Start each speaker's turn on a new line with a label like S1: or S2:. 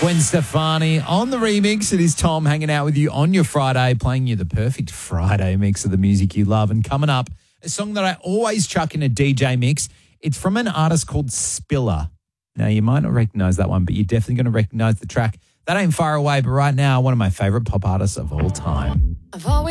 S1: Gwen Stefani on the remix. It is Tom hanging out with you on your Friday, playing you the perfect Friday mix of the music you love. And coming up, a song that I always chuck in a DJ mix. It's from an artist called Spiller. Now, you might not recognize that one, but you're definitely going to recognize the track. That ain't far away, but right now, one of my favorite pop artists of all time.
S2: I've always